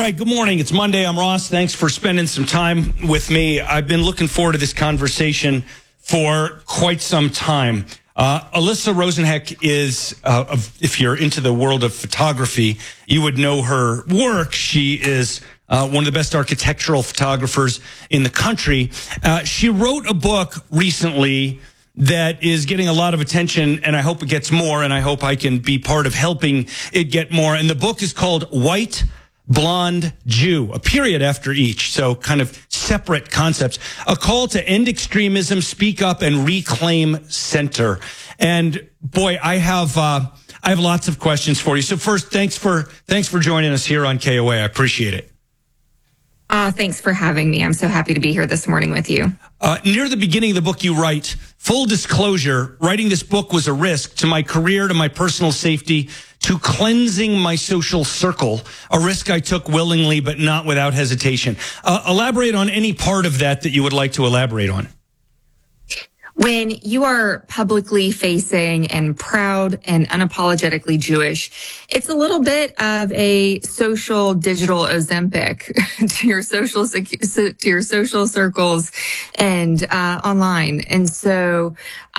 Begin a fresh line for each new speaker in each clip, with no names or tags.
right, good morning. It's Monday. I'm Ross. Thanks for spending some time with me. I've been looking forward to this conversation for quite some time. Alyssa Rosenheck is, if you're into the world of photography, you would know her work. She is one of the best architectural photographers in the country. She wrote a book recently that is getting a lot of attention, and I hope it gets more, and I hope I can be part of helping it get more. And the book is called White, Blonde, Jew, a period after each, so kind of separate concepts. A call to end extremism, speak up, and reclaim center. And boy, I have lots of questions for you. So first, thanks for joining us here on KOA. I appreciate it.
Thanks for having me. I'm so happy to be here this morning with you.
Near the beginning of the book, you write, full disclosure, writing this book was a risk to my career, to my personal safety, to cleansing my social circle, a risk I took willingly but not without hesitation. Elaborate on any part of that you would like to elaborate on.
When you are publicly facing and proud and unapologetically Jewish, it's a little bit of a social digital Ozempic to your social circles and online. And so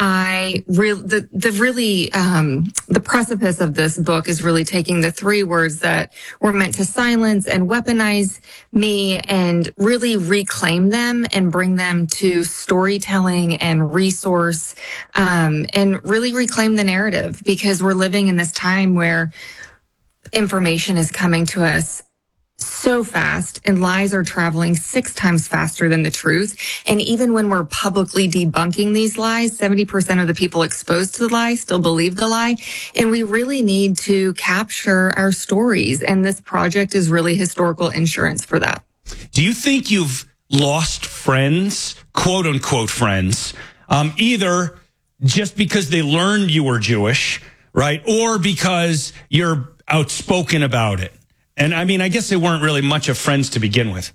the precipice of this book is really taking the three words that were meant to silence and weaponize me and really reclaim them and bring them to storytelling and resource, and really reclaim the narrative, because we're living in this time where information is coming to us so fast and lies are traveling 6 times faster than the truth. And even when we're publicly debunking these lies, 70% of the people exposed to the lie still believe the lie. And we really need to capture our stories. And this project is really historical insurance for that.
Do you think you've lost friends, quote unquote friends, either just because they learned you were Jewish, right? Or because you're outspoken about it? And I mean, I guess they weren't really much of friends to begin with.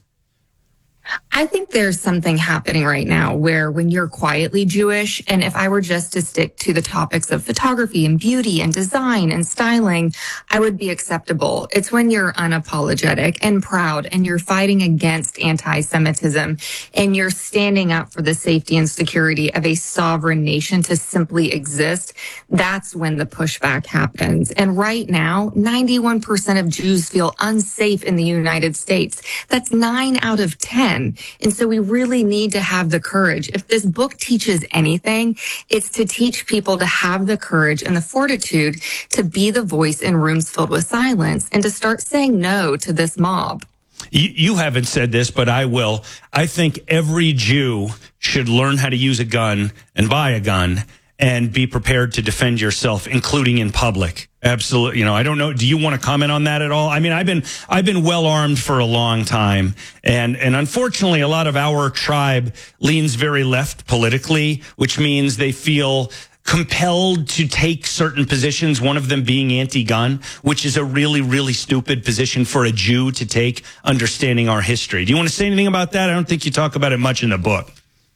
I think there's something happening right now where when you're quietly Jewish, and if I were just to stick to the topics of photography and beauty and design and styling, I would be acceptable. It's when you're unapologetic and proud and you're fighting against anti-Semitism and you're standing up for the safety and security of a sovereign nation to simply exist. That's when the pushback happens. And right now, 91% of Jews feel unsafe in the United States. That's 9 out of 10. And so we really need to have the courage. If this book teaches anything, it's to teach people to have the courage and the fortitude to be the voice in rooms filled with silence and to start saying no to this mob.
You haven't said this, but I will. I think every Jew should learn how to use a gun and buy a gun and be prepared to defend yourself, including in public. Absolutely. I don't know. Do you want to comment on that at all? I mean, I've been well armed for a long time. And unfortunately, a lot of our tribe leans very left politically, which means they feel compelled to take certain positions, one of them being anti-gun, which is a really, really stupid position for a Jew to take, understanding our history. Do you want to say anything about that? I don't think you talk about it much in the book.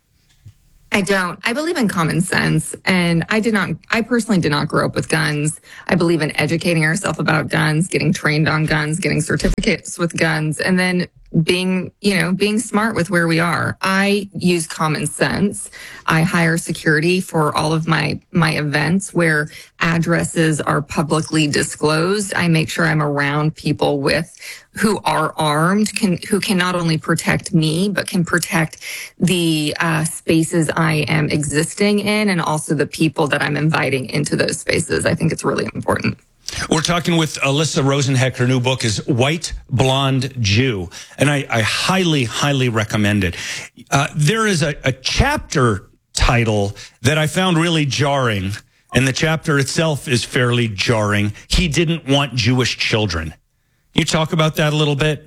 I don't. I believe in common sense, and I personally did not grow up with guns. I believe in educating ourselves about guns, getting trained on guns, getting certificates with guns, and then being smart with where we are. I use common sense. I hire security for all of my events where addresses are publicly disclosed. I make sure I'm around people who are armed, who can not only protect me, but can protect the spaces I am existing in and also the people that I'm inviting into those spaces. I think it's really important.
We're talking with Alyssa Rosenheck. Her new book is White, Blonde, Jew, and I highly, highly recommend it. There is a chapter title that I found really jarring, and the chapter itself is fairly jarring. He didn't want Jewish children. You talk about that a little bit?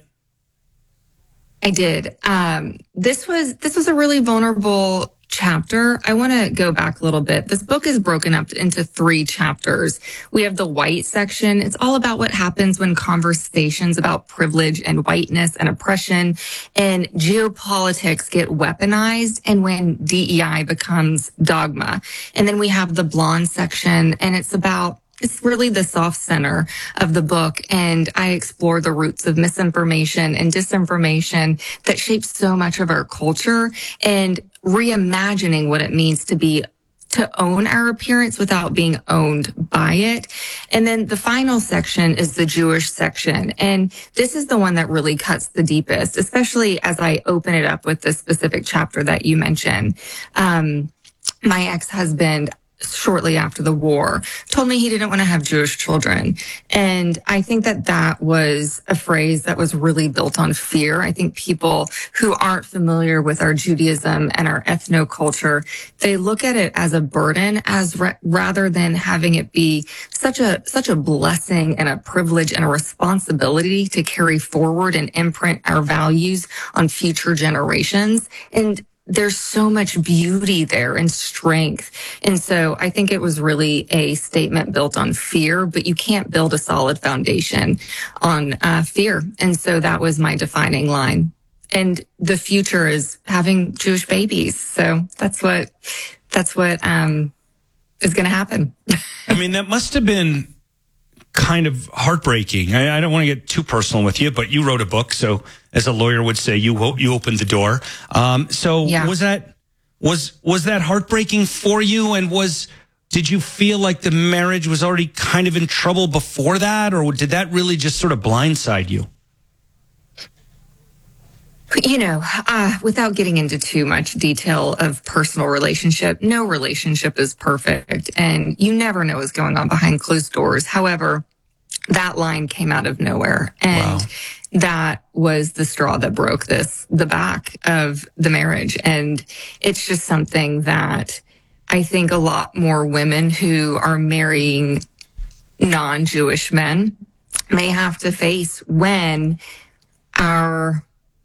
I did. This was a really vulnerable chapter. I want to go back a little bit. This book is broken up into 3 chapters. We have the white section. It's all about what happens when conversations about privilege and whiteness and oppression and geopolitics get weaponized and when DEI becomes dogma. And then we have the blonde section, and it's about it's really the soft center of the book. And I explore the roots of misinformation and disinformation that shapes so much of our culture and reimagining what it means to own our appearance without being owned by it. And then the final section is the Jewish section. And this is the one that really cuts the deepest, especially as I open it up with the specific chapter that you mentioned. My ex-husband, shortly after the war, told me he didn't want to have Jewish children. And I think that was a phrase that was really built on fear. I think people who aren't familiar with our Judaism and our ethnoculture, they look at it as a burden rather than having it be such a blessing and a privilege and a responsibility to carry forward and imprint our values on future generations. And there's so much beauty there and strength. And so I think it was really a statement built on fear, but you can't build a solid foundation on fear. And so that was my defining line. And the future is having Jewish babies. So that's what is going to happen.
I mean, that must have been kind of heartbreaking. I don't want to get too personal with you, but you wrote a book, so as a lawyer would say, you opened the door.
Yeah.
Was that heartbreaking for you? And did you feel like the marriage was already kind of in trouble before that, or did that really just sort of blindside you?
You know, without getting into too much detail of personal relationship, no relationship is perfect, and you never know what's going on behind closed doors. However, that line came out of nowhere, and
Wow.
That was the straw that broke the back of the marriage. And it's just something that I think a lot more women who are marrying non-Jewish men may have to face when our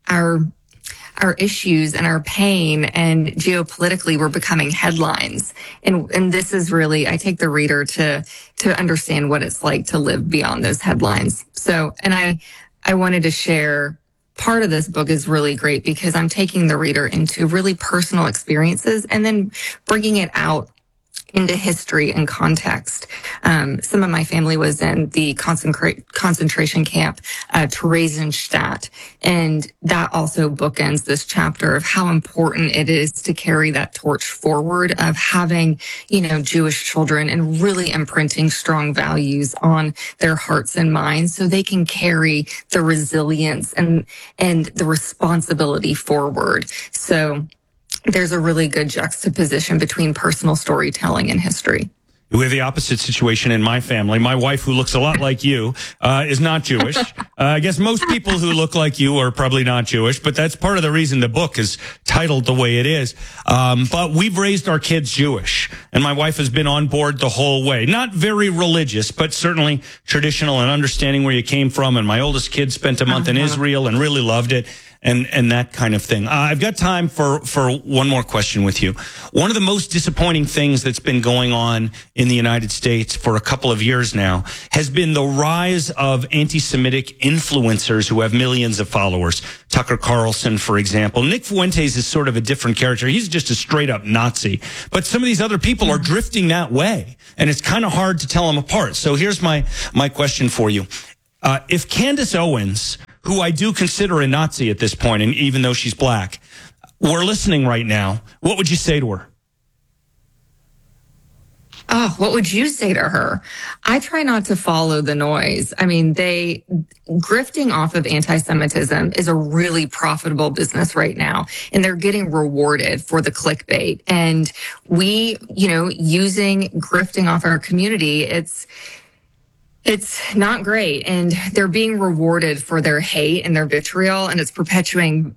issues and our pain and geopolitically we're becoming headlines. And this is really, I take the reader to understand what it's like to live beyond those headlines. So, and I wanted to share part of this book is really great because I'm taking the reader into really personal experiences and then bringing it out into history and context. Some of my family was in the concentration camp, Theresienstadt, and that also bookends this chapter of how important it is to carry that torch forward of having, Jewish children and really imprinting strong values on their hearts and minds so they can carry the resilience and the responsibility forward. So there's a really good juxtaposition between personal storytelling and history.
We have the opposite situation in my family. My wife, who looks a lot like you, is not Jewish. I guess most people who look like you are probably not Jewish, but that's part of the reason the book is titled the way it is. But we've raised our kids Jewish, and my wife has been on board the whole way. Not very religious, but certainly traditional and understanding where you came from. And my oldest kid spent a month in Israel and really loved it. And that kind of thing. I've got time for one more question with you. One of the most disappointing things that's been going on in the United States for a couple of years now has been the rise of anti-Semitic influencers who have millions of followers. Tucker Carlson, for example. Nick Fuentes is sort of a different character. He's just a straight up Nazi. But some of these other people are drifting that way, and it's kind of hard to tell them apart. So here's my question for you. If Candace Owens, who I do consider a Nazi at this point, and even though she's black, were listening right now, what would you say to her?
Oh, what would you say to her? I try not to follow the noise. I mean, grifting off of anti-Semitism is a really profitable business right now, and they're getting rewarded for the clickbait. And we, using grifting off our community, it's not great, and they're being rewarded for their hate and their vitriol, and it's perpetuating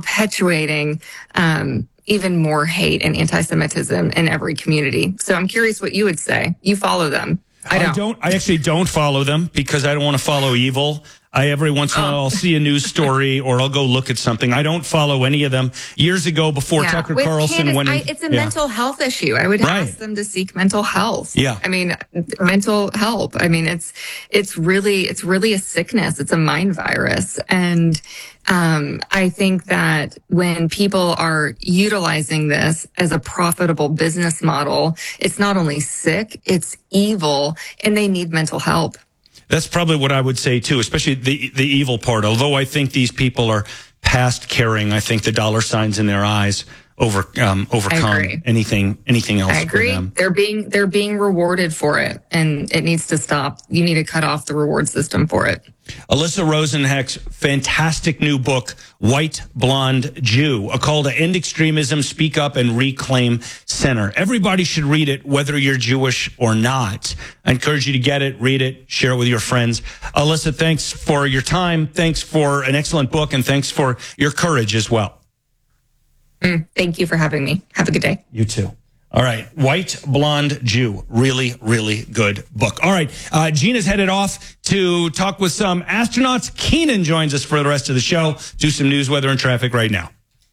even more hate and anti-Semitism in every community. So I'm curious what you would say. You follow them. I don't.
I actually don't follow them because I don't want to follow evil. Every once in a while, I'll see a news story or I'll go look at something. I don't follow any of them. Years ago, before Tucker
With
Carlson
Candace,
went in,
it's a mental health issue. I would ask them to seek mental health.
Yeah.
I mean, mental help. I mean, it's really a sickness. It's a mind virus. And I think that when people are utilizing this as a profitable business model, it's not only sick, it's evil, and they need mental help.
That's probably what I would say too, especially the evil part. Although I think these people are past caring, I think the dollar signs in their eyes overcome anything else.
I agree.
For them.
They're being rewarded for it, and it needs to stop. You need to cut off the reward system for it.
Alyssa Rosenheck's fantastic new book, White Blonde Jew, a call to end extremism, speak up, and reclaim center. Everybody should read it, whether you're Jewish or not. I encourage you to get it, read it, share it with your friends. Alyssa, thanks for your time. Thanks for an excellent book, and thanks for your courage as well.
Thank you for having me. Have a good day.
You too. All right. White Blonde Jew. Really, really good book. All right. Gina's headed off to talk with some astronauts. Keenan joins us for the rest of the show. Do some news, weather, and traffic right now.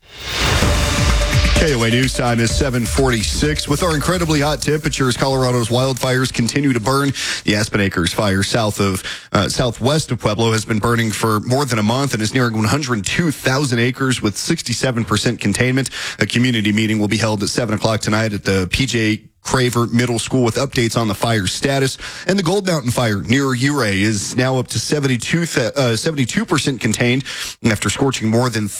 KOA News time is 7:46. With our incredibly hot temperatures, Colorado's wildfires continue to burn. The Aspen Acres fire southwest of Pueblo has been burning for more than a month and is nearing 102,000 acres with 67% containment. A community meeting will be held at 7 o'clock tonight at the PJ Craver Middle School with updates on the fire status. And the Gold Mountain fire near Ouray is now up to 72% contained after scorching more than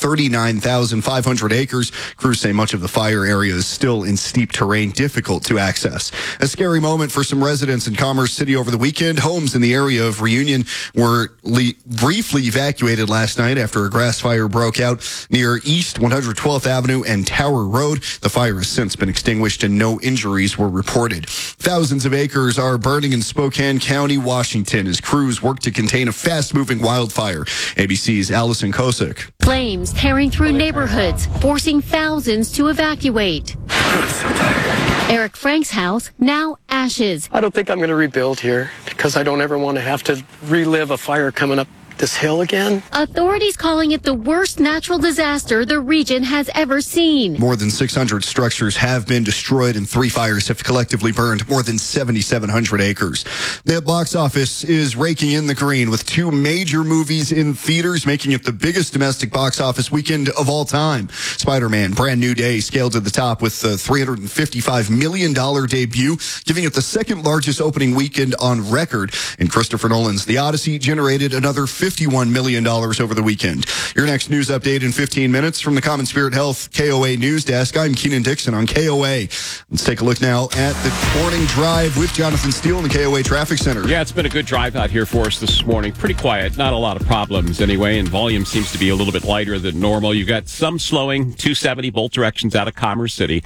39,500 acres. Crews say much of the fire area is still in steep terrain, difficult to access. A scary moment for some residents in Commerce City over the weekend. Homes in the area of Reunion were briefly evacuated last night after a grass fire broke out near East 112th Avenue and Tower Road. The fire has since been extinguished and no injuries were reported. Thousands of acres are burning in Spokane County, Washington, as crews work to contain a fast-moving wildfire. ABC's Allison Kosick.
Flames tearing through neighborhoods, forcing thousands to evacuate.
I'm so tired.
Eric Frank's house, now ashes.
I don't think I'm going to rebuild here because I don't ever want to have to relive a fire coming up this hill again.
Authorities calling it the worst natural disaster the region has ever seen.
More than 600 structures have been destroyed and 3 fires have collectively burned more than 7,700 acres. The box office is raking in the green with 2 major movies in theaters, making it the biggest domestic box office weekend of all time. Spider-Man Brand New Day scaled to the top with a $355 million debut, giving it the second largest opening weekend on record. And Christopher Nolan's The Odyssey generated another $51 million over the weekend. Your next news update in 15 minutes from the Common Spirit Health KOA News Desk. I'm Keenan Dixon on KOA. Let's take a look now at the morning drive with Jonathan Steele in the KOA Traffic Center.
Yeah, it's been a good drive out here for us this morning. Pretty quiet. Not a lot of problems anyway, and volume seems to be a little bit lighter than normal. You got some slowing, 270 both directions out of Commerce City.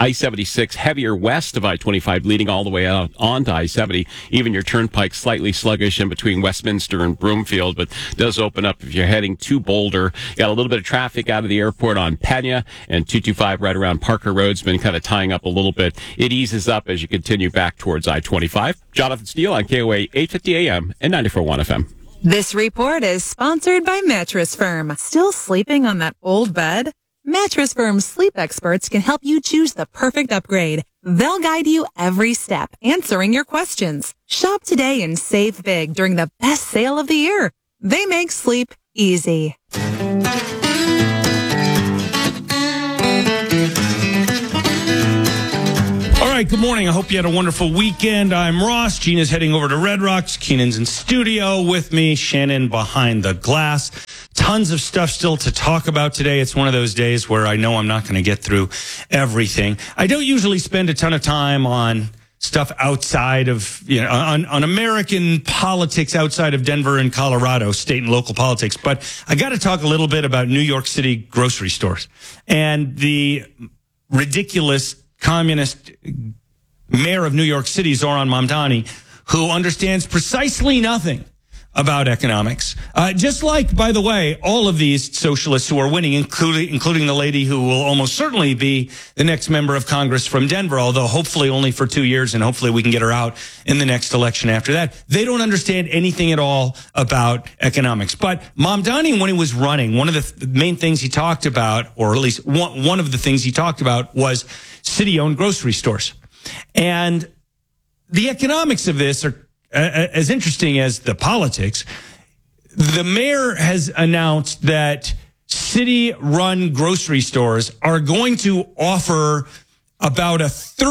I-76 heavier west of I-25 leading all the way out onto I-70. Even your turnpike slightly sluggish in between Westminster and Broomfield, but does open up if you're heading to Boulder. Got a little bit of traffic out of the airport on Pena, and 225 right around Parker Road's been kind of tying up a little bit. It eases up as you continue back towards I-25. Jonathan Steele on KOA 850 AM and 94.1 FM.
This report is sponsored by Mattress Firm. Still sleeping on that old bed? Mattress Firm's sleep experts can help you choose the perfect upgrade. They'll guide you every step, answering your questions. Shop today and save big during the best sale of the year. They make sleep easy.
All right, good morning. I hope you had a wonderful weekend. I'm Ross. Gina's heading over to Red Rocks. Keenan's in studio with me. Shannon behind the glass. Tons of stuff still to talk about today. It's one of those days where I know I'm not going to get through everything. I don't usually spend a ton of time on stuff outside of, on American politics outside of Denver and Colorado, state and local politics. But I got to talk a little bit about New York City grocery stores and the ridiculous communist mayor of New York City, Zoran Mamdani, who understands precisely nothing about economics. Just like, by the way, all of these socialists who are winning, including the lady who will almost certainly be the next member of Congress from Denver, although hopefully only for 2 years, and hopefully we can get her out in the next election after that. They don't understand anything at all about economics. But Mamdani, when he was running, one of the main things he talked about, or at least one of the things he talked about, was city-owned grocery stores. And the economics of this are as interesting as the politics. The mayor has announced that city-run grocery stores are going to offer about a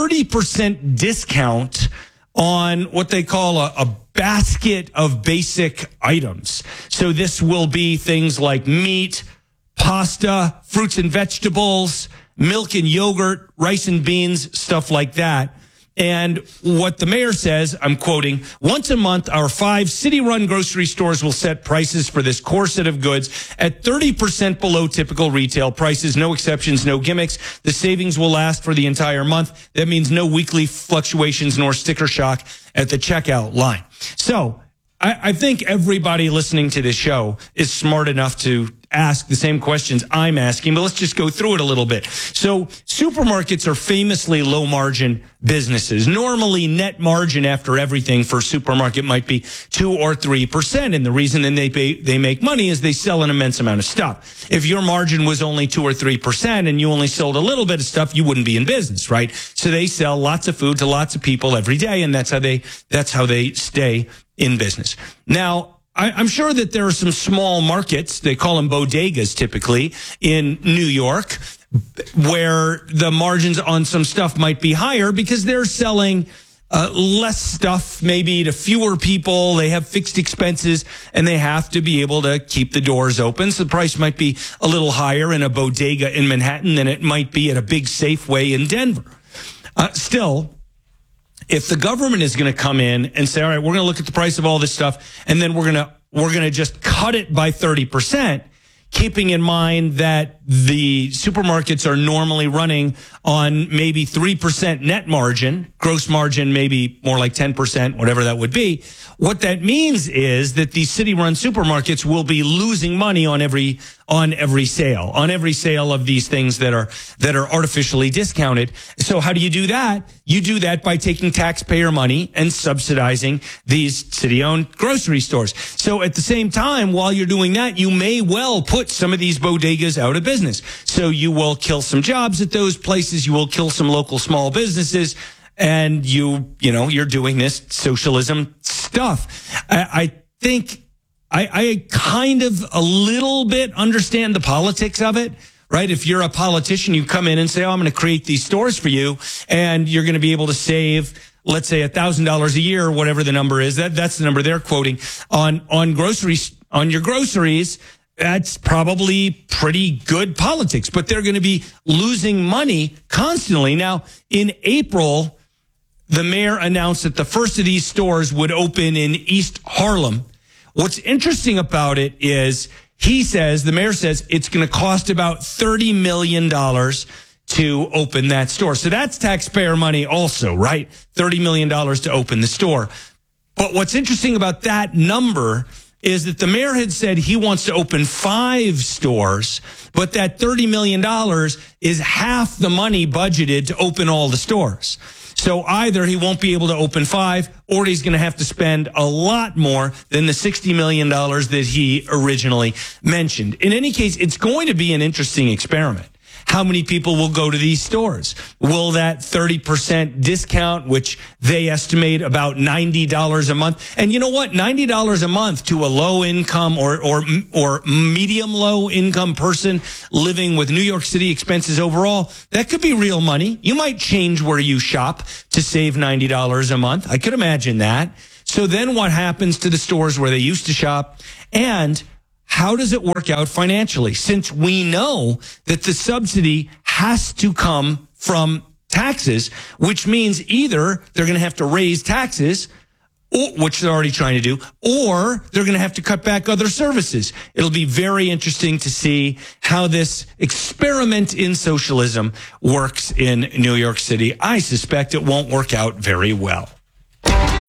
30% discount on what they call a basket of basic items. So this will be things like meat, pasta, fruits and vegetables, milk and yogurt, rice and beans, stuff like that. And what the mayor says, I'm quoting, once a month, our 5 city-run grocery stores will set prices for this core set of goods at 30% below typical retail prices. No exceptions, no gimmicks. The savings will last for the entire month. That means no weekly fluctuations nor sticker shock at the checkout line. So I think everybody listening to this show is smart enough to ask the same questions I'm asking, but let's just go through it a little bit. So supermarkets are famously low margin businesses. Normally net margin after everything for a supermarket might be 2 or 3%. And the reason then they make money is they sell an immense amount of stuff. If your margin was only 2 or 3% and you only sold a little bit of stuff, you wouldn't be in business, right? So they sell lots of food to lots of people every day. And that's how they stay in business. Now, I'm sure that there are some small markets, they call them bodegas typically, in New York, where the margins on some stuff might be higher because they're selling less stuff, maybe to fewer people. They have fixed expenses and they have to be able to keep the doors open. So the price might be a little higher in a bodega in Manhattan than it might be at a big Safeway in Denver. Still, if the government is going to come in and say, all right, we're going to look at the price of all this stuff, and then we're going to just cut it by 30%, keeping in mind that the supermarkets are normally running on maybe 3% net margin, gross margin maybe more like 10%, whatever that would be. What that means is that these city-run supermarkets will be losing money on every sale of these things that are artificially discounted. So how do you do that? You do that by taking taxpayer money and subsidizing these city-owned grocery stores. So at the same time, while you're doing that, you may well put some of these bodegas out of business. So you will kill some jobs at those places. You will kill some local small businesses. And you're doing this socialism stuff. I think I kind of a little bit understand the politics of it, right? If you're a politician, you come in and say, I'm going to create these stores for you, and you're going to be able to save, let's say, $1,000 a year, or whatever the number is. That's the number they're quoting on groceries, on your groceries. That's probably pretty good politics, but they're going to be losing money constantly. Now, in April, the mayor announced that the first of these stores would open in East Harlem. What's interesting about it is the mayor says it's going to cost about $30 million to open that store. So that's taxpayer money also, right? $30 million to open the store. But what's interesting about that number is that the mayor had said he wants to open 5 stores, but that $30 million is half the money budgeted to open all the stores. So either he won't be able to open 5, or he's going to have to spend a lot more than the $60 million that he originally mentioned. In any case, it's going to be an interesting experiment. How many people will go to these stores? Will that 30% discount, which they estimate about $90 a month? And you know what? $90 a month to a low income or medium low income person living with New York City expenses overall, that could be real money. You might change where you shop to save $90 a month. I could imagine that. So then what happens to the stores where they used to shop? And how does it work out financially? Since we know that the subsidy has to come from taxes, which means either they're going to have to raise taxes, which they're already trying to do, or they're going to have to cut back other services. It'll be very interesting to see how this experiment in socialism works in New York City. I suspect it won't work out very well.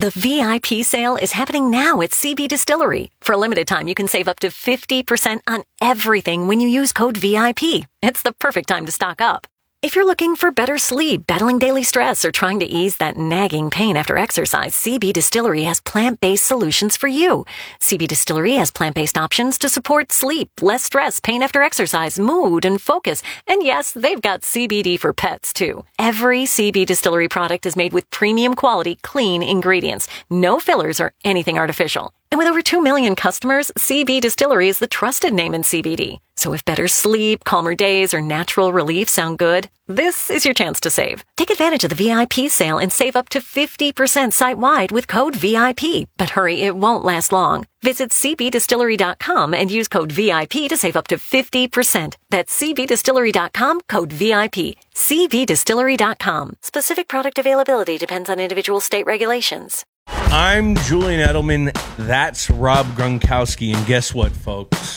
The VIP sale is happening now at CB Distillery. For a limited time, you can save up to 50% on everything when you use code VIP. It's the perfect time to stock up. If you're looking for better sleep, battling daily stress, or trying to ease that nagging pain after exercise, CB Distillery has plant-based solutions for you. CB Distillery has plant-based options to support sleep, less stress, pain after exercise, mood, and focus. And yes, they've got CBD for pets, too. Every CB Distillery product is made with premium quality, clean ingredients. No fillers or anything artificial. And with over 2 million customers, CB Distillery is the trusted name in CBD. So if better sleep, calmer days, or natural relief sound good, this is your chance to save. Take advantage of the VIP sale and save up to 50% site-wide with code VIP. But hurry, it won't last long. Visit cbdistillery.com and use code VIP to save up to 50%. That's cbdistillery.com, code VIP. cbdistillery.com. Specific product availability depends on individual state regulations.
I'm Julian Edelman. That's Rob Gronkowski. And guess what, folks?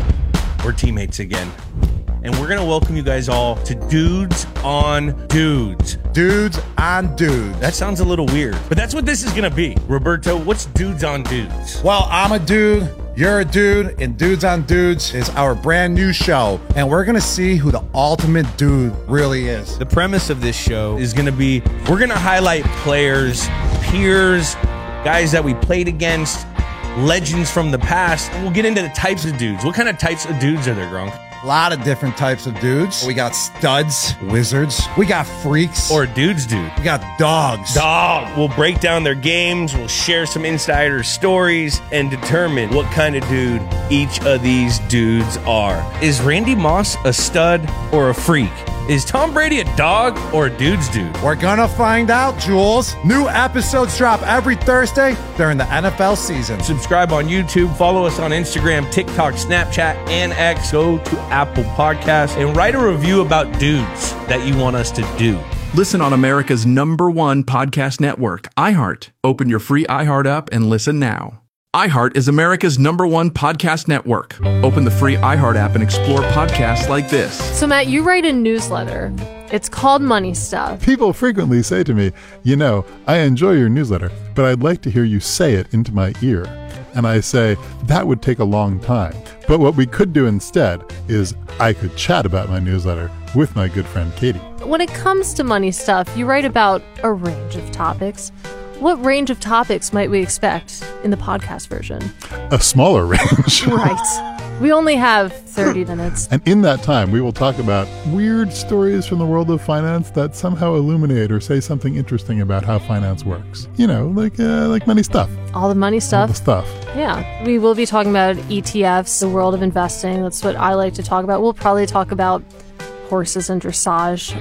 We're teammates again. And we're going to welcome you guys all to Dudes on Dudes.
Dudes on Dudes.
That sounds a little weird, but that's what this is going to be. Roberto, what's Dudes on Dudes?
Well, I'm a dude, you're a dude, and Dudes on Dudes is our brand new show. And we're going to see who the ultimate dude really is.
The premise of this show is going to be, we're going to highlight players, peers, guys that we played against, legends from the past. And we'll get into the types of dudes. What kind of types of dudes are there, Gronk?
A lot of different types of dudes. We got studs, wizards. We got freaks.
Or dudes, dude.
We got dogs.
We'll break down their games. We'll share some insider stories and determine what kind of dude each of these dudes are. Is Randy Moss a stud or a freak? Is Tom Brady a dog or a dude's dude?
We're gonna find out, Jules. New episodes drop every Thursday during the NFL season.
Subscribe on YouTube, follow us on Instagram, TikTok, Snapchat, and X. Go to Apple Podcasts and write a review about dudes that you want us to do.
Listen on America's #1 podcast network, iHeart. Open your free iHeart app and listen now. iHeart is America's #1 podcast network. Open the free iHeart app and explore podcasts like this.
So, Matt, you write a newsletter. It's called Money Stuff.
People frequently say to me, you know, I enjoy your newsletter, but I'd like to hear you say it into my ear. And I say, that would take a long time. But what we could do instead is I could chat about my newsletter with my good friend Katie.
When it comes to money stuff, you write about a range of topics. What range of topics might we expect in the podcast version?
A smaller range.
Right. We only have 30 minutes.
And in that time, we will talk about weird stories from the world of finance that somehow illuminate or say something interesting about how finance works. You know, like money stuff.
All the money stuff.
All the stuff.
Yeah. We will be talking about ETFs, the world of investing. That's what I like to talk about. We'll probably talk about horses and dressage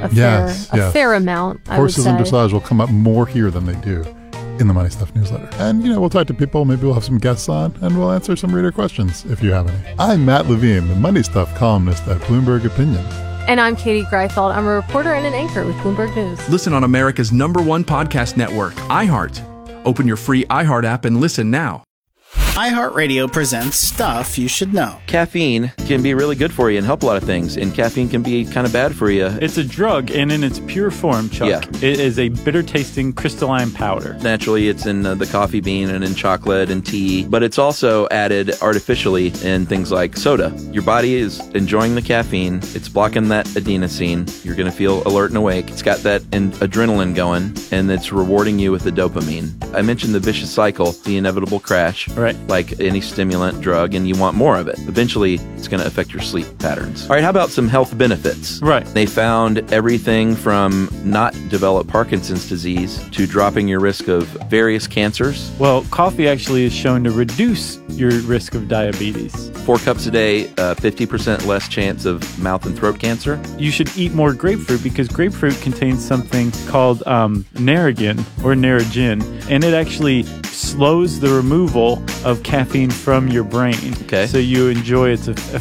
a fair amount, I would say.
Horses and dressage will come up more here than they do in the Money Stuff newsletter. And, you know, we'll talk to people, maybe we'll have some guests on, and we'll answer some reader questions if you have any. I'm Matt Levine, the Money Stuff columnist at Bloomberg Opinion.
And I'm Katie Greifeld. I'm a reporter and an anchor with Bloomberg News.
Listen on America's #1 podcast network, iHeart. Open your free iHeart app and listen now.
iHeartRadio presents Stuff You Should Know.
Caffeine can be really good for you and help a lot of things, and caffeine can be kind of bad for you.
It's a drug, and in its pure form, Chuck, it is a bitter-tasting crystalline powder.
Naturally, it's in the coffee bean and in chocolate and tea, but it's also added artificially in things like soda. Your body is enjoying the caffeine. It's blocking that adenosine. You're going to feel alert and awake. It's got that adrenaline going, and it's rewarding you with the dopamine. I mentioned the vicious cycle, the inevitable crash.
Right.
Like any stimulant drug, and you want more of it. Eventually, it's going to affect your sleep patterns. All right, how about some health benefits?
Right.
They found everything from not develop Parkinson's disease to dropping your risk of various cancers.
Well, coffee actually is shown to reduce your risk of diabetes.
4 cups a day, 50% less chance of mouth and throat cancer.
You should eat more grapefruit because grapefruit contains something called Narragin or Narragin, and it actually slows the removal of caffeine from your brain.
Okay.
So you enjoy its